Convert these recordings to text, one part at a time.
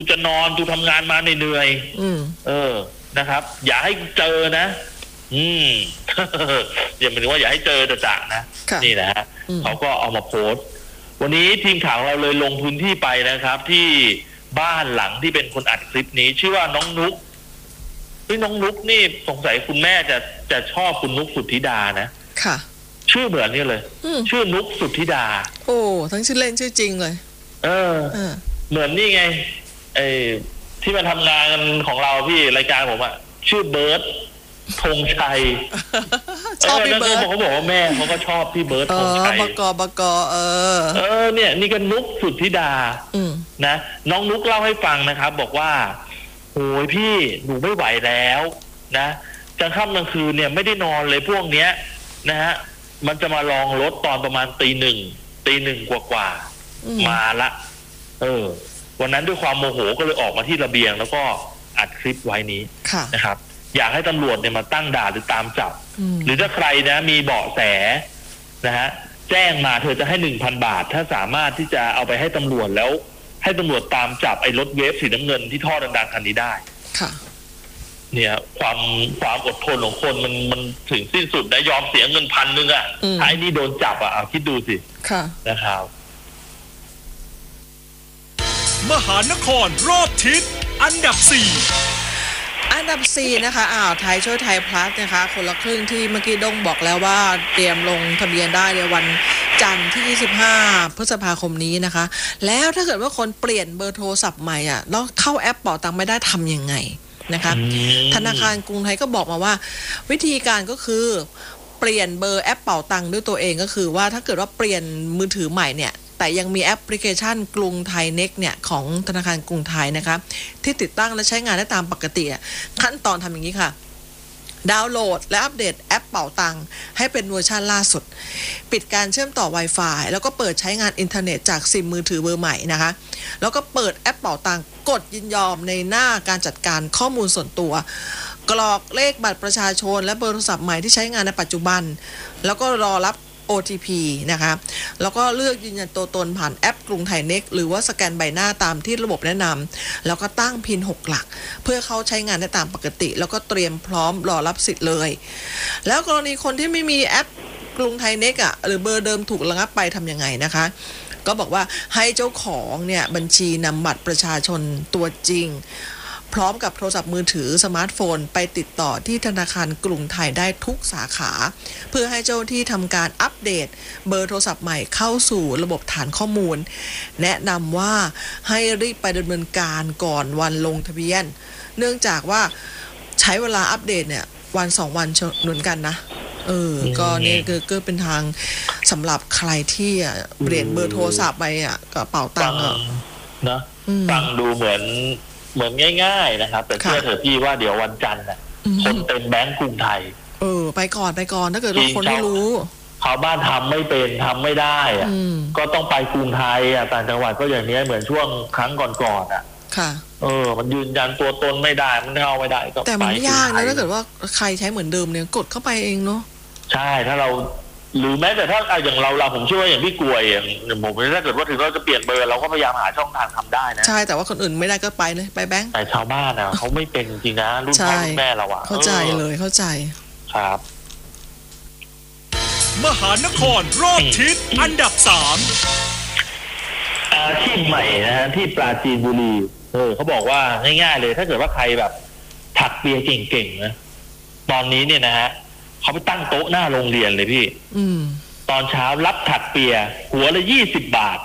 จะนอนกูทำงานมาเหนื่อยนะครับ อย่าให้เจอนะอย่าหมายถึงว่าอย่าให้เจอจะนะนี่นะฮะเขาก็เอามาโพสต์วันนี้ทีมข่าวเราเลยลงพื้นที่ไปนะครับที่บ้านหลังที่เป็นคนอัดคลิปนี้ชื่อว่าน้องนุ๊กน้องนุ๊กนี่สงสัยคุณแม่จะชอบคุณนุ๊กสุทธิดานะค่ะชื่อเหมือนนี่เลยชื่อนุ๊กสุทธิดาโอ้ทั้งชื่อเล่นชื่อจริงเลยเหมือนนี่ไงที่มาทำงานกันของเราพี่รายการผมอะชื่อเบิร์ตธงชัยชอบพี่เบิร์ตเขาบอกว่าแม่เขาก็ชอบพี่เบิร์ตธงชัยบกเนี่ยนี่ก็นุ๊กสุทธิดานะน้องนุ๊กเล่าให้ฟังนะครับบอกว่าโอ้ยพี่หนูไม่ไหวแล้วนะกลางค่ำกลางคืนเนี่ยไม่ได้นอนเลยพวกเนี้ยนะฮะมันจะมาลองรถตอนประมาณตีหนึ่งกว่ามาละวันนั้นด้วยความโมโหก็เลยออกมาที่ระเบียงแล้วก็อัดคลิปไว้นี้นะครับอยากให้ตำรวจเนี่ยมาตั้งด่านหรือตามจับหรือถ้าใครนะมีเบาะแสนะฮะแจ้งมาเธอจะให้ 1,000 บาทถ้าสามารถที่จะเอาไปให้ตำรวจแล้วให้ตำรวจตามจับไอ้รถเวฟสีน้ำเงินที่ท่อดังๆคันนี้ได้เนี่ยความอดทนของคนมันถึงสิ้นสุดนะยอมเสียเงิน1,000อ่ะถ้าไอ้นี่โดนจับอ่ะเอาคิดดูสินะครับมหานครรอบทิศอันดับ4 นะคะไทยช่วยไทยพลัสนะคะคนละครึ่งที่เมื่อกี้ด้งบอกแล้วว่าเตรียมลงทะเบียนได้ในวันจันทร์ที่25พฤษภาคมนี้นะคะแล้วถ้าเกิดว่าคนเปลี่ยนเบอร์โทรศัพท์ใหม่อ่ะแล้วเข้าแอปเป๋าตังค์ไม่ได้ทำยังไงนะคะธนาคารกรุงไทยก็บอกมาว่าวิธีการก็คือเปลี่ยนเบอร์แอปเป๋าตังค์ด้วยตัวเองก็คือว่าถ้าเกิดว่าเปลี่ยนมือถือใหม่เนี่ยแต่ยังมีแอปพลิเคชันกรุงไทยเน็กเนี่ยของธนาคารกรุงไทยนะคะที่ติดตั้งและใช้งานได้ตามปกติขั้นตอนทำอย่างนี้ค่ะดาวน์โหลดและอัปเดตแอปเป๋าตังค์ให้เป็นเวอร์ชันล่าสุดปิดการเชื่อมต่อ Wi-Fi แล้วก็เปิดใช้งานอินเทอร์เน็ตจากซิมมือถือเบอร์ใหม่นะคะแล้วก็เปิดแอปเป๋าตังค์กดยินยอมในหน้าการจัดการข้อมูลส่วนตัวกรอกเลขบัตรประชาชนและเบอร์โทรศัพท์ใหม่ที่ใช้งานในปัจจุบันแล้วก็รอรับOTP นะคะแล้วก็เลือกยืนยันตัวตนผ่านแอปกรุงไทยเน็กหรือว่าสแกนใบหน้าตามที่ระบบแนะนำแล้วก็ตั้งพิน6หลักเพื่อเขาใช้งานได้ตามปกติแล้วก็เตรียมพร้อมรอรับสิทธิ์เลยแล้วกรณีคนที่ไม่มีแอปกรุงไทยเน็กหรือเบอร์เดิมถูกระงับไปทำยังไงนะคะก็บอกว่าให้เจ้าของเนี่ยบัญชีนำบัตรประชาชนตัวจริงพร้อมกับโทรศัพท์มือถือสมาร์ทโฟนไปติดต่อที่ธนาคารกรุงไทยได้ทุกสาขาเพื่อให้เจ้าที่ทำการอัปเดตเบอร์โทรศัพท์ใหม่เข้าสู่ระบบฐานข้อมูลแนะนำว่าให้รีบไปดำเนินการก่อนวันลงทะเบียนเนื่องจากว่าใช้เวลาอัปเดตเนี่ยวัน2วันเหมือนกันนะก็นี่ก็เป็นทางสำหรับใครที่เปลี่ยนเบอร์โทรศัพท์ไปกระเป๋าตังค์นะฟังดูเหมือนง่ายๆนะครับแต่เชื่อเถอะพี่ว่าเดี๋ยววันจันทร์คนเต็มแบงก์กรุงไทยไปก่อนถ้าเกิดว่าคนไม่รู้ชาวบ้านทำไม่เป็นทำไม่ได้ก็ต้องไปกรุงไทยต่างจังหวัดก็อย่างนี้เหมือนช่วงครั้งก่อนค่ะมันยืนยันตัวตนไม่ได้มันเข้าไม่ได้ก็แต่มันยากนะถ้าเกิดว่าใครใช้เหมือนเดิมเนี่ยกดเข้าไปเองเนาะใช่ถ้าเราหรือแม้แต่ถ้าอย่างเราผมช่วยอย่างพี่กวยอย่างผมถ้าเกิดว่าถึงเราจะเปลี่ยนเบอร์เราก็พยายามหาช่องทางทำได้นะใช่แต่ว่าคนอื่นไม่ได้ก็ไปเลยไปแบงค์แต่ชาวบ้านเขาไม่เป็นจริงนะรุ่นพ่อรุ่นแม่เราเข้าใจเลยเข้าใจครับมหานครรอบทิศอันดับ 3อาชีพใหม่นะฮะที่ปราจีนบุรีเขาบอกว่าง่ายๆเลยถ้าเกิดว่าใครแบบถักเปียเก่งๆนะตอนนี้เนี่ยนะฮะเขาไปตั้งโต๊ะหน้าโรงเรียนเลยพี่ตอนเช้ารับถักเปียหัวละ20 บาท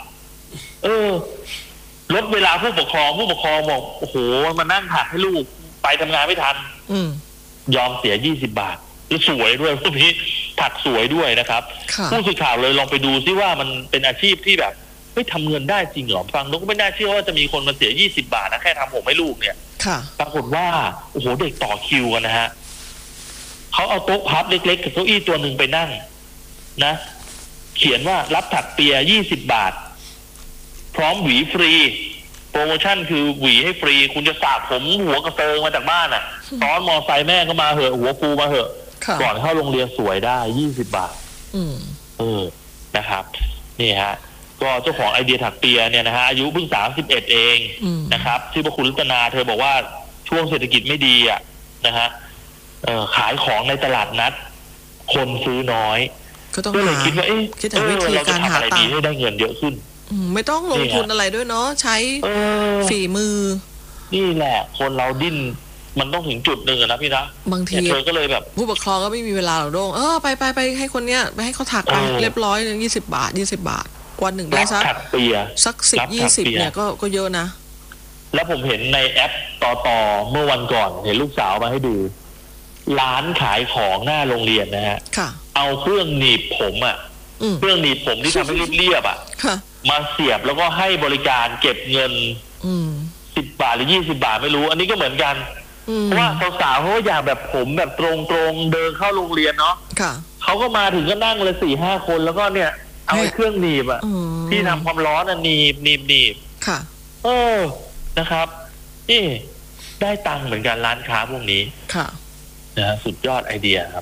ลดเวลาผู้ปกครองบอกโอ้โหมานั่งถักให้ลูกไปทำงานไม่ทันยอมเสีย20 บาทแล้วสวยด้วยพวกนี้ถักสวยด้วยนะครับผู้สื่อข่าวเลยลองไปดูซิว่ามันเป็นอาชีพที่แบบทำเงินได้จริงเหรอฟังแล้วก็ไม่น่าเชื่อว่าจะมีคนมาเสีย20 บาทนะแค่ทำผมให้ลูกเนี่ยปรากฏว่าโอ้โหเด็กต่อคิวกันนะฮะเขาเอาโต๊ะพับเล็กๆกับเก้าอี้ตัวหนึ่งไปนั่งนะเขียนว่ารับถักเปีย20 บาทพร้อมหวีฟรีโปรโมชั่นคือหวีให้ฟรีคุณจะสระผมหัวกระเซิงมาจากบ้านซ้อนมอไซค์แม่ก็มาเหอะหัวปูมาเหอะก่อนเข้าโรงเรียนสวยได้20 บาทนะครับนี่ฮะก็เจ้าของไอเดียถักเปียเนี่ยนะฮะอายุเพิ่ง31เองนะครับชื่อว่าคุณรัตนาเธอบอกว่าช่วงเศรษฐกิจไม่ดีอ่ะนะฮะขายของในตลาดนัดคนซื้อน้อยก็เลยคิดว่าเราจะทำอะไรดีให้ได้เงินเยอะขึ้นไม่ต้องลงทุนอะไรด้วยเนาะใช้ฝีมือนี่แหละคนเราดิ้นมันต้องถึงจุดหนึ่งนะพี่นะบางทีเธอก็เลยแบบผู้ปกครองก็ไม่มีเวลาหรอกโดงไปให้คนเนี้ยไปให้เขาถักไปเรียบร้อย20 บาทวันหนึ่งได้สัก10-20เนี่ยก็เยอะนะแล้วผมเห็นในแอปต่อเมื่อวันก่อนเห็นลูกสาวมาให้ดูร้านขายของหน้าโรงเรียนนะฮะเอาเครื่องหนีบผมเครื่องหนีบผมที่ทำให้เรียบมาเสียบแล้วก็ให้บริการเก็บเงิน10 บาทหรือ20 บาทไม่รู้อันนี้ก็เหมือนกันเพราะว่าสาวๆเขาอยากแบบผมแบบตรงๆเดินเข้าโรงเรียนเนาะเขาก็มาถึงก็นั่งเลย4-5 คนแล้วก็เนี่ยเอาเครื่องหนีบที่ทำความร้อนหนีบค่ะนะครับนี่ได้ตังค์เหมือนกันร้านค้าพวกนี้ค่ะนะสุดยอดไอเดียครับ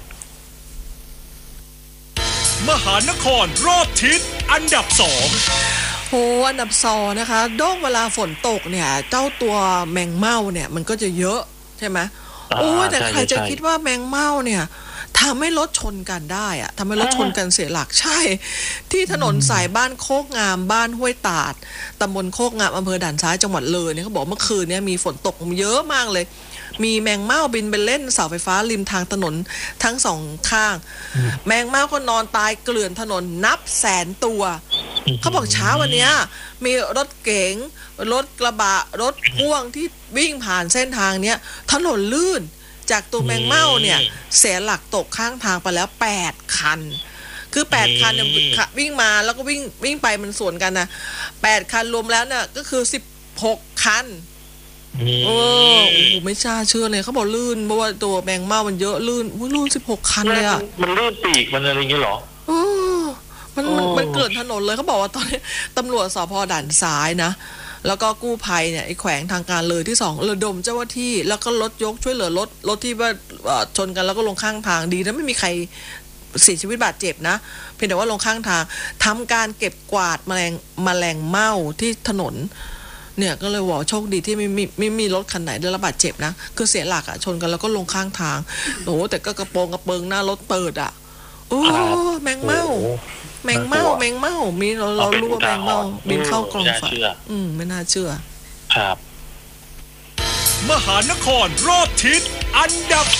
มหานครรอบทิศอันดับ 2อันดับ2นะคะด้งเวลาฝนตกเนี่ยเจ้าตัวแมงเม่าเนี่ยมันก็จะเยอะใช่ไหมแต่ใครจะคิดว่าแมงเม่าเนี่ยทำให้รถชนกันได้อะทำให้รถชนกันเสียหลักใช่ที่ถนนสายบ้านโคกงามบ้านห้วยตาดตำบลโคกงามอำเภอด่านซ้ายจังหวัดเลยเนี่ยเขาบอกเมื่อคืนเนี่ยมีฝนตกเยอะมากเลยมีแมงเม่าบินไปเล่นเสาไฟฟ้าริมทางถนนทั้ง2 ข้างแมงเม่าก็นอนตายเกลื่อนถนนนับแสนตัวเขาบอกเช้าวันนี้มีรถเก๋งรถกระบะรถพ่วงที่วิ่งผ่านเส้นทางเนี้ยถนนลื่นจากตัวแมงเม่าเนี่ยเสียหลักตกข้างทางไปแล้ว8 คันคือ8 คันเนี่ยวิ่งมาแล้วก็วิ่งไปมันสวนกันนะ8 คันรวมแล้วเนี่ยก็คือ16 คันโอ้ไม่น่าเชื่อเลยเขาบอกลื่นเพราะว่าตัวแมงเม่ามันเยอะลื่น16 คันเลยอ่ะมันลื่นปีกมันอะไรอย่างเงี้ยหรอมันเกิดถนนเลยเขาบอกว่าตอนนี้ตำรวจสภ.ด่านซ้ายนะแล้วก็กู้ภัยเนี่ยไอ้แขวงทางการเลยที่2ระดมเจ้าหน้าที่แล้วก็รถยกช่วยเหลือรถที่ว่าชนกันแล้วก็ลงข้างทางดีนะไม่มีใครเสียชีวิตบาดเจ็บนะเพียงแต่ว่าลงข้างทางทำการเก็บกวาดแมลงเม่าที่ถนนเนี่ยก็เลยว่าโชคดีที่ไม่มีรถคันไหนได้รับบาดเจ็บนะคือเสียหลักชนกันแล้วก็ลงข้างทางโอ้แต่ก็กระโปรงหน้ารถเปิดแมงเม่ามีเรารู้ว่าแมงเม่าบินเข้ากองไฟไม่น่าเชื่อครับมหานครรอบทิศอันดับ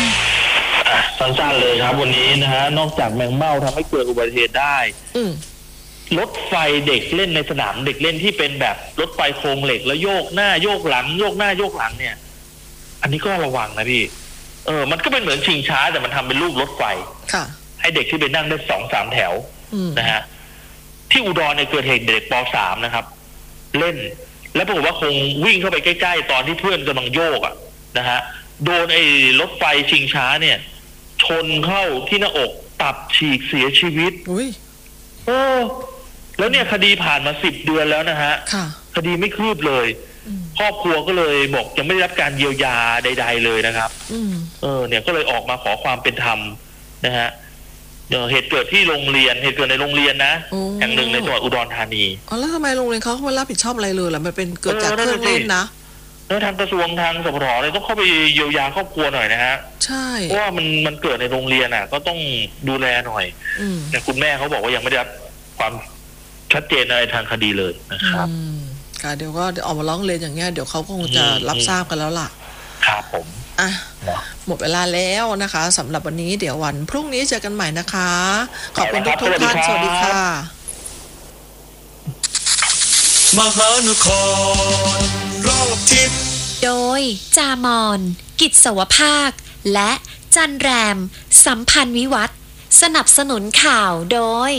1 สั้นๆเลยครับวันนี้นะฮะนอกจากแมงเม่าทำให้เกิดอุบัติเหตุได้รถไฟเด็กเล่นในสนามเด็กเล่นที่เป็นแบบรถไฟโครงเหล็กแล้วโยกหน้าโยกหลังโยกหน้าโยกหลังเนี่ยอันนี้ก็ระวังนะพี่มันก็เป็นเหมือนชิงช้าแต่มันทำเป็นรูปรถไฟให้เด็กที่ไปนั่งได้2-3 แถวนะฮะที่อุดรเนี่ยเกิดเหตุเด็กป.3 นะครับเล่นแล้วปรากฏว่าคงวิ่งเข้าไปใกล้ๆตอนที่เพื่อนกำลังโยกนะฮะโดนไอ้รถไฟชิงช้าเนี่ยชนเข้าที่หน้าอกตับฉีกเสียชีวิตแล้วเนี่ยคดีผ่านมา10 เดือนแล้วนะฮะคดีไม่คืบเลยครอบครัวก็เลยบอกยังไม่ได้รับการเยียวยาใดๆเลยนะครับเนี่ยก็เลยออกมาขอความเป็นธรรมนะฮะเหตุเกิดที่โรงเรียนเหตุเกิดในโรงเรียนนะแห่งหนึ่งในจังหวัดอุดรธานีแล้วทำไมโรงเรียนเขาไม่รับผิดชอบอะไรเลยล่ะมันเป็นเกิดจากเครื่องเล่นนะแล้วทางกระทรวงทางสพทเลยต้องเข้าไปเยียวยาครอบครัวหน่อยนะฮะใช่เพราะว่ามันเกิดในโรงเรียนก็ต้องดูแลหน่อยแต่คุณแม่เขาบอกว่ายังไม่ได้รับความชัดเจนอะไรทางคดีเลยนะครับค่ะเดี๋ยวก็ออกมาร้องเรียนอย่างเงี้ยเดี๋ยวเขาคงจะรับทราบกันแล้วล่ะครับผมหมดเวลาแล้วนะคะสำหรับวันนี้เดี๋ยววันพรุ่งนี้เจอกันใหม่นะคะขอบคุณทุกท่านสวัสดีค่ะมหานครรอบทิศโดยจามอนกิจสวภาคและจันแรมสัมพันธ์วิวัฒน์สนับสนุนข่าวโดย